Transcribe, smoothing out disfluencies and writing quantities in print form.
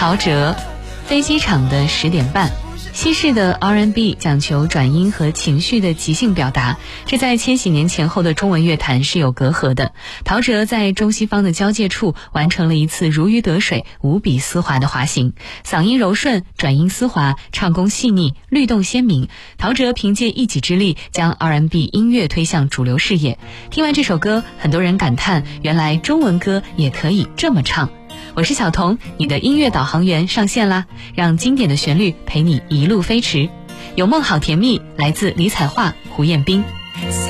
陶喆，飞机场的10点半。西式的 R&B 讲求转音和情绪的即兴表达，这在千禧年前后的中文乐坛是有隔阂的。陶喆在中西方的交界处完成了一次如鱼得水、无比丝滑的滑行，嗓音柔顺，转音丝滑，唱功细腻，律动鲜明。陶喆凭借一己之力将 R&B 音乐推向主流视野。听完这首歌，很多人感叹，原来中文歌也可以这么唱。我是小彤，你的音乐导航员上线啦，让经典的旋律陪你一路飞驰。有梦好甜蜜，来自李彩桦、胡彦斌。